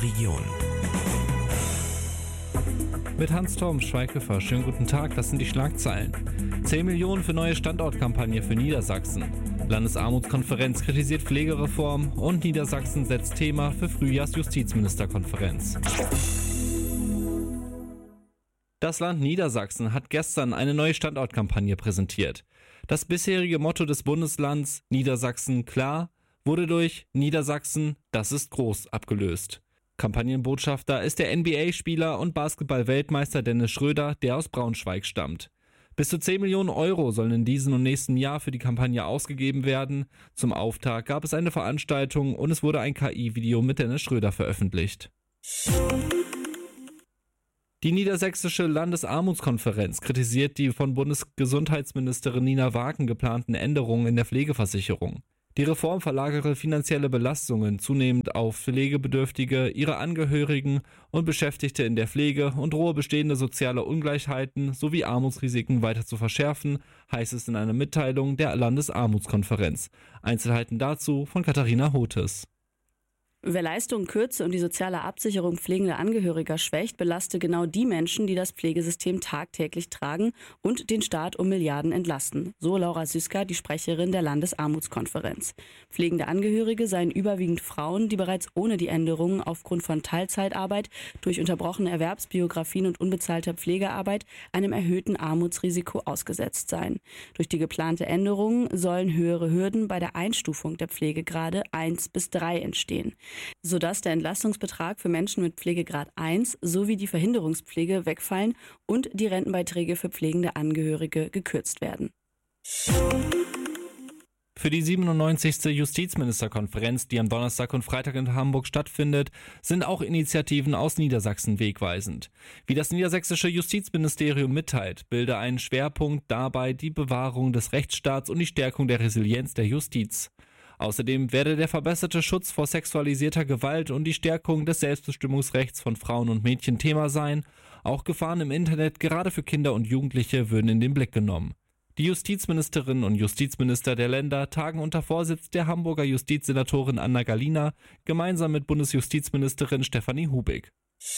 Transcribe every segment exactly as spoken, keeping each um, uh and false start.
der Region. Mit Hans-Torben Schweighöfer. Schönen guten Tag, das sind die Schlagzeilen. zehn Millionen für neue Standortkampagne für Niedersachsen. Landesarmutskonferenz kritisiert Pflegereform und Niedersachsen setzt Thema für Frühjahrsjustizministerkonferenz. Das Land Niedersachsen hat gestern eine neue Standortkampagne präsentiert. Das bisherige Motto des Bundeslands Niedersachsen klar wurde durch Niedersachsen, das ist groß abgelöst. Kampagnenbotschafter ist der N B A-Spieler und Basketball-Weltmeister Dennis Schröder, der aus Braunschweig stammt. Bis zu zehn Millionen Euro sollen in diesem und nächsten Jahr für die Kampagne ausgegeben werden. Zum Auftakt gab es eine Veranstaltung und es wurde ein K I-Video mit Dennis Schröder veröffentlicht. Die Niedersächsische Landesarmutskonferenz kritisiert die von Bundesgesundheitsministerin Nina Wagen geplanten Änderungen in der Pflegeversicherung. Die Reform verlagere finanzielle Belastungen zunehmend auf Pflegebedürftige, ihre Angehörigen und Beschäftigte in der Pflege und drohe bestehende soziale Ungleichheiten sowie Armutsrisiken weiter zu verschärfen, heißt es in einer Mitteilung der Landesarmutskonferenz. Einzelheiten dazu von Katharina Hotes. Wer Leistungen kürze und die soziale Absicherung pflegender Angehöriger schwächt, belaste genau die Menschen, die das Pflegesystem tagtäglich tragen und den Staat um Milliarden entlasten. So Laura Süßka, die Sprecherin der Landesarmutskonferenz. Pflegende Angehörige seien überwiegend Frauen, die bereits ohne die Änderungen aufgrund von Teilzeitarbeit, durch unterbrochene Erwerbsbiografien und unbezahlter Pflegearbeit einem erhöhten Armutsrisiko ausgesetzt seien. Durch die geplante Änderung sollen höhere Hürden bei der Einstufung der Pflegegrade eins bis drei entstehen, sodass der Entlastungsbetrag für Menschen mit Pflegegrad eins sowie die Verhinderungspflege wegfallen und die Rentenbeiträge für pflegende Angehörige gekürzt werden. Für die siebenundneunzigste Justizministerkonferenz, die am Donnerstag und Freitag in Hamburg stattfindet, sind auch Initiativen aus Niedersachsen wegweisend. Wie das niedersächsische Justizministerium mitteilt, bilde ein Schwerpunkt dabei die Bewahrung des Rechtsstaats und die Stärkung der Resilienz der Justiz. Außerdem werde der verbesserte Schutz vor sexualisierter Gewalt und die Stärkung des Selbstbestimmungsrechts von Frauen und Mädchen Thema sein. Auch Gefahren im Internet, gerade für Kinder und Jugendliche, würden in den Blick genommen. Die Justizministerinnen und Justizminister der Länder tagen unter Vorsitz der Hamburger Justizsenatorin Anna Gallina gemeinsam mit Bundesjustizministerin Stefanie Hubig.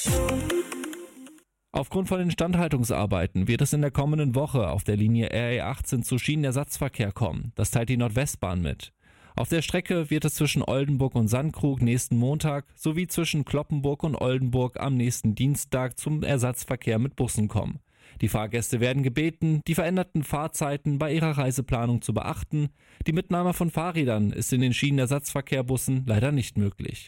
Aufgrund von Instandhaltungsarbeiten wird es in der kommenden Woche auf der Linie R E achtzehn zu Schienenersatzverkehr kommen. Das teilt die Nordwestbahn mit. Auf der Strecke wird es zwischen Oldenburg und Sandkrug nächsten Montag sowie zwischen Cloppenburg und Oldenburg am nächsten Dienstag zum Ersatzverkehr mit Bussen kommen. Die Fahrgäste werden gebeten, die veränderten Fahrzeiten bei ihrer Reiseplanung zu beachten. Die Mitnahme von Fahrrädern ist in den Schienenersatzverkehrbussen leider nicht möglich.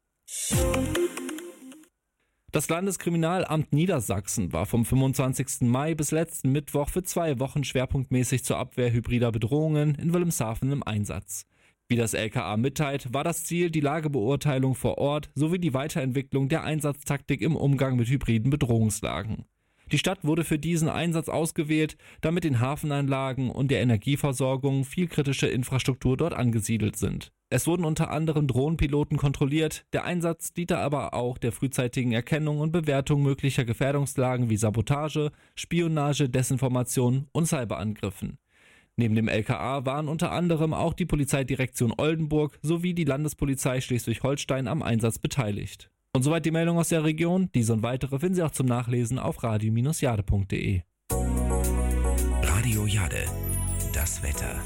Das Landeskriminalamt Niedersachsen war vom fünfundzwanzigsten Mai bis letzten Mittwoch für zwei Wochen schwerpunktmäßig zur Abwehr hybrider Bedrohungen in Wilhelmshaven im Einsatz. Wie das L K A mitteilt, war das Ziel die Lagebeurteilung vor Ort sowie die Weiterentwicklung der Einsatztaktik im Umgang mit hybriden Bedrohungslagen. Die Stadt wurde für diesen Einsatz ausgewählt, damit in Hafenanlagen und der Energieversorgung viel kritische Infrastruktur dort angesiedelt sind. Es wurden unter anderem Drohnenpiloten kontrolliert, der Einsatz diente aber auch der frühzeitigen Erkennung und Bewertung möglicher Gefährdungslagen wie Sabotage, Spionage, Desinformation und Cyberangriffen. Neben dem L K A waren unter anderem auch die Polizeidirektion Oldenburg sowie die Landespolizei Schleswig-Holstein am Einsatz beteiligt. Und soweit die Meldung aus der Region. Diese und weitere finden Sie auch zum Nachlesen auf radio Bindestrich jade punkt de. Radio Jade, das Wetter.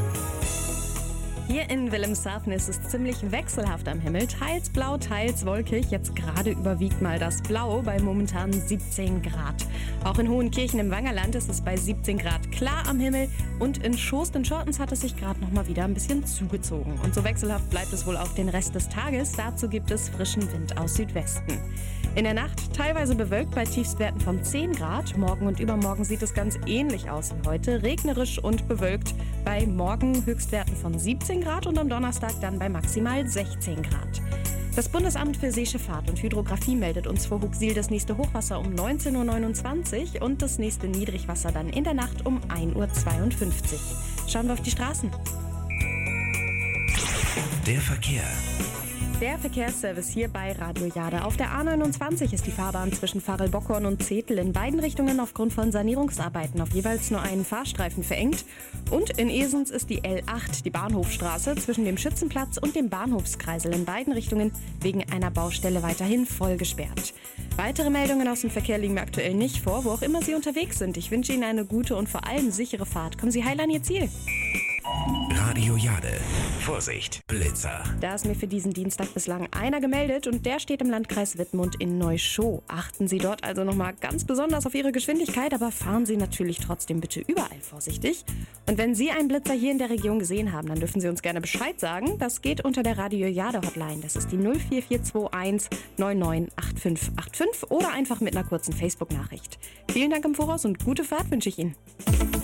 Hier in Wilhelmshaven ist es ziemlich wechselhaft am Himmel. Teils blau, teils wolkig. Jetzt gerade überwiegt mal das Blau bei momentan siebzehn Grad. Auch in Hohenkirchen im Wangerland ist es bei siebzehn Grad klar am Himmel. Und in Soest in Schortens hat es sich gerade noch mal wieder ein bisschen zugezogen. Und so wechselhaft bleibt es wohl auch den Rest des Tages. Dazu gibt es frischen Wind aus Südwesten. In der Nacht teilweise bewölkt bei Tiefstwerten von zehn Grad. Morgen und übermorgen sieht es ganz ähnlich aus wie heute. Regnerisch und bewölkt bei morgen Höchstwerten von siebzehn Grad und am Donnerstag dann bei maximal sechzehn Grad. Das Bundesamt für Seeschifffahrt und Hydrographie meldet uns vor Huxil das nächste Hochwasser um neunzehn Uhr neunundzwanzig und das nächste Niedrigwasser dann in der Nacht um ein Uhr zweiundfünfzig. Schauen wir auf die Straßen. Der Verkehr. Der Verkehrsservice hier bei Radio Jade. Auf der A neunundzwanzig ist die Fahrbahn zwischen Varel-Bockhorn und Zetel in beiden Richtungen aufgrund von Sanierungsarbeiten auf jeweils nur einen Fahrstreifen verengt. Und in Esens ist die L acht, die Bahnhofstraße, zwischen dem Schützenplatz und dem Bahnhofskreisel in beiden Richtungen wegen einer Baustelle weiterhin voll gesperrt. Weitere Meldungen aus dem Verkehr liegen mir aktuell nicht vor, wo auch immer Sie unterwegs sind. Ich wünsche Ihnen eine gute und vor allem sichere Fahrt. Kommen Sie heil an Ihr Ziel. Radio Jade. Vorsicht, Blitzer. Da ist mir für diesen Dienstag bislang einer gemeldet und der steht im Landkreis Wittmund in Neuschow. Achten Sie dort also nochmal ganz besonders auf Ihre Geschwindigkeit, aber fahren Sie natürlich trotzdem bitte überall vorsichtig. Und wenn Sie einen Blitzer hier in der Region gesehen haben, dann dürfen Sie uns gerne Bescheid sagen. Das geht unter der Radio Jade Hotline. Das ist die null vier vier zwei eins neun neun acht fünf acht fünf oder einfach mit einer kurzen Facebook-Nachricht. Vielen Dank im Voraus und gute Fahrt wünsche ich Ihnen.